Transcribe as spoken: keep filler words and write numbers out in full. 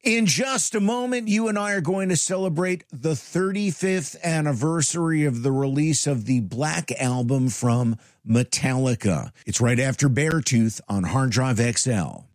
In just a moment, you and I are going to celebrate the thirty-fifth anniversary of the release of the Black Album from Metallica. It's right after Beartooth on Hard Drive X L.